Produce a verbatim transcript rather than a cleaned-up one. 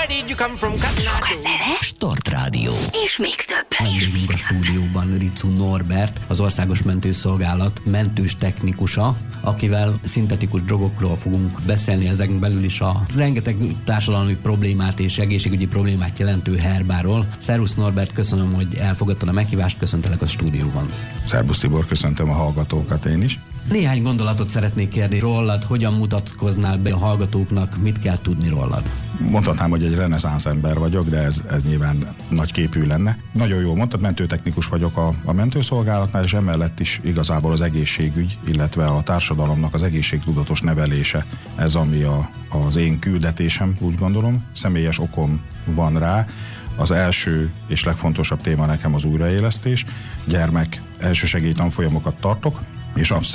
Where did you come from, Cotton Eye Sok a zene, Start Rádió. és még több. Vendégünk a stúdióban Riczú Norbert, az Országos Mentőszolgálat mentős technikusa, akivel szintetikus drogokról fogunk beszélni, ezeken belül is a rengeteg társadalmi problémát és egészségügyi problémát jelentő herbáról. Szervusz Norbert, köszönöm, hogy elfogadtad a meghívást, köszöntelek a stúdióban. Szerbusz Tibor, köszöntöm a hallgatókat én is. Néhány gondolatot szeretnék kérni rólad, hogyan mutatkoznál be a hallgatóknak, mit kell tudni rólad? Mondhatnám, hogy egy reneszánsz ember vagyok, de ez, ez nyilván nagy képű lenne. Nagyon jól mondtad, mentőtechnikus vagyok a, a mentőszolgálatnál, és emellett is igazából az egészségügy, illetve a társadalomnak az egészségtudatos nevelése. Ez ami a, az én küldetésem, úgy gondolom. Személyes okom van rá. Az első és legfontosabb téma nekem az újraélesztés. Gyermek elsősegély tanfolyamokat tartok, és